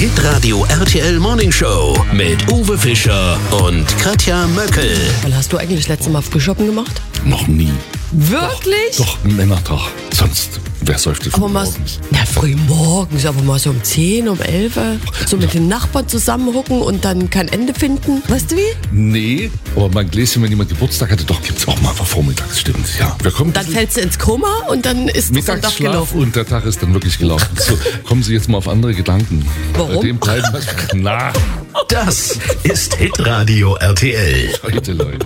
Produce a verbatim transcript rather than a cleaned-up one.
Hitradio R T L Morning Show mit Uwe Fischer und Katja Möckel. Wann hast du eigentlich das letzte Mal Frühschoppen gemacht? Noch nie. Wirklich? Doch, doch Männertag. Sonst, wer säuft früh Aber mal, morgens? na, früh morgens, aber mal so um zehn, um elf, so mit den Nachbarn zusammenhocken und dann kein Ende finden. Weißt du wie? Nee, aber mein Gläschen, wenn jemand Geburtstag hatte, doch, gibt's auch mal vormittags, stimmt. Ja, wir kommen Dann fällst du ins Koma und dann ist das Tag Mittagsschlaf gelaufen. und der Tag ist dann wirklich gelaufen. So, kommen Sie jetzt mal auf andere Gedanken. Warum? Bei dem bleiben wir. Na, Das ist Hitradio R T L. Leute, Leute.